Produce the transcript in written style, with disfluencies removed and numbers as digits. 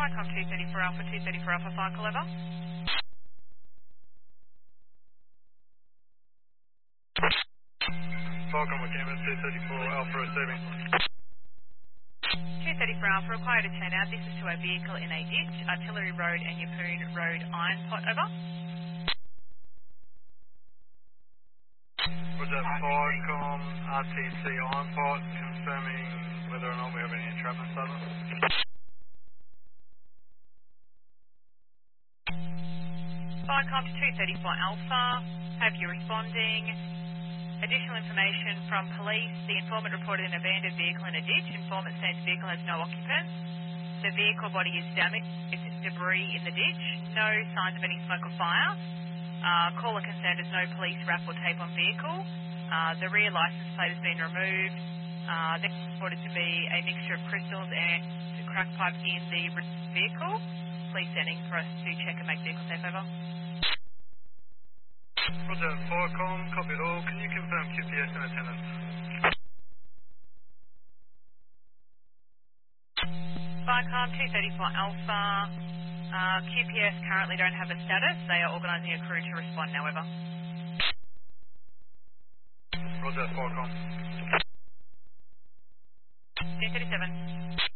Vicom 234 Alpha, 234 Alpha, cycle over. Falcon with Cameron 234 Alpha receiving. 234 Alpha, required to turn out. This is to a vehicle in a ditch, Artillery Road and Yeppoon Road, Iron Pot, over. Was that Falcon RTC Iron Pot, confirming whether or not we have any entrapment over? Vicom 234 Alpha, have you responding? Additional information from police. The informant reported an abandoned vehicle in a ditch. Informant says the vehicle has no occupants. The vehicle body is damaged. It's debris in the ditch. No signs of any smoke or fire. Caller concerned there's no police wrap or tape on vehicle. The rear license plate has been removed. This is reported to be a mixture of crystals and a crack pipe in the vehicle. Please sending for us to check and make vehicle safe, over. Roger, Falcon, copy it all. Can you confirm QPS in attendance? Vicom 234 Alpha, QPS currently don't have a status. They are organising a crew to respond now, over. Roger, Falcon. 237.